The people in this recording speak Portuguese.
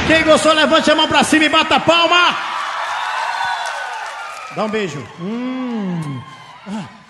Quem gostou, levante a mão pra cima e bata a palma. Dá um beijo.